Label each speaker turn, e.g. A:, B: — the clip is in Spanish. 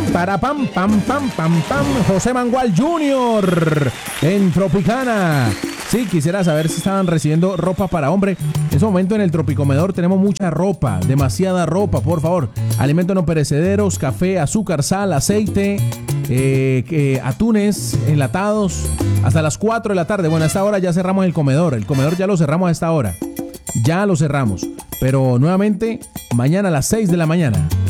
A: Para pam, pam, pam, pam, pam. José Mangual Jr. en Tropicana. Sí, quisiera saber si estaban recibiendo ropa para hombre. En ese momento en el Tropicomedor tenemos mucha ropa, demasiada ropa, por favor. Alimentos no perecederos, café, azúcar, sal, aceite, atunes enlatados. Hasta las 4 de la tarde. Bueno, a esta hora ya cerramos el comedor. El comedor ya lo cerramos a esta hora. Ya lo cerramos. Pero nuevamente, mañana a las 6 de la mañana.